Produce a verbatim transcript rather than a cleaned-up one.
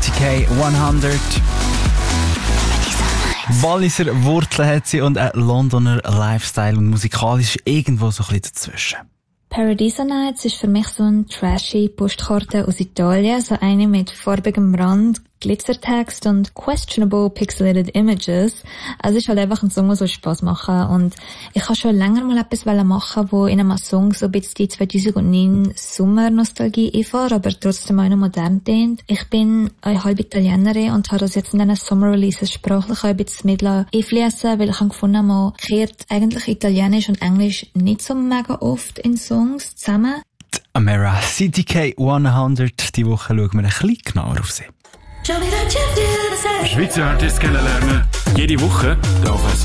City K hundert. Walliser Wurzeln hat sie und ein Londoner Lifestyle und musikalisch irgendwo so ein bisschen dazwischen. Paradiso Nights ist für mich so eine trashy Postkarte aus Italien, so eine mit farbigem Rand, Glitzertext und questionable pixelated images. Also es ist halt einfach ein Song, der so Spass machen. Und ich habe schon länger mal etwas machen, wo in einem Song so ein bisschen die zweitausendneun Sommer-Nostalgie einfährt, aber trotzdem auch noch modern tönt. Ich bin eine halbe Italienerin und habe das jetzt in diesen Sommer-Releases sprachlich ein bisschen mit einfließen, weil ich habe gefunden, man kehrt eigentlich Italienisch und Englisch nicht so mega oft in Songs zusammen. Die Amara City K hundert, die Woche schauen wir ein bisschen genauer auf sie. Schweizer Artists kennenlernen. Jede Woche auf